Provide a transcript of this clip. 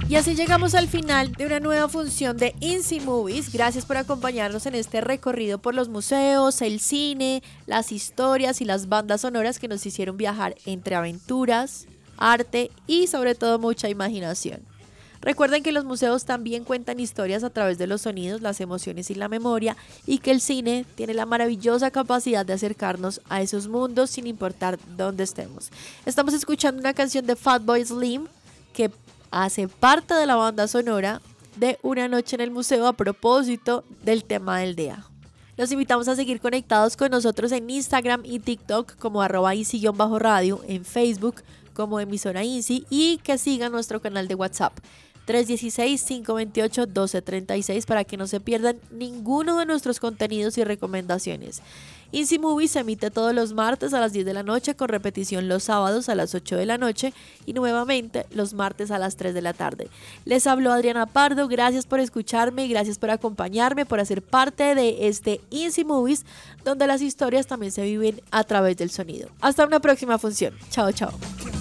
Y así llegamos al final de una nueva función de INSI Movies. Gracias por acompañarnos en este recorrido por los museos, el cine, las historias y las bandas sonoras que nos hicieron viajar entre aventuras, arte y sobre todo mucha imaginación. Recuerden que los museos también cuentan historias a través de los sonidos, las emociones y la memoria, y que el cine tiene la maravillosa capacidad de acercarnos a esos mundos sin importar dónde estemos. Estamos escuchando una canción de Fatboy Slim que hace parte de la banda sonora de Una noche en el museo a propósito del tema del día. Los invitamos a seguir conectados con nosotros en Instagram y TikTok como @INSI_radio, en Facebook como emisora INSI y que sigan nuestro canal de WhatsApp 316-528-1236 para que no se pierdan ninguno de nuestros contenidos y recomendaciones. INSI Movies se emite todos los martes a las 10 de la noche con repetición los sábados a las 8 de la noche y nuevamente los martes a las 3 de la tarde. Les habló Adriana Pardo, gracias por escucharme, gracias por acompañarme, por hacer parte de este INSI Movies donde las historias también se viven a través del sonido. Hasta una próxima función. Chao, chao.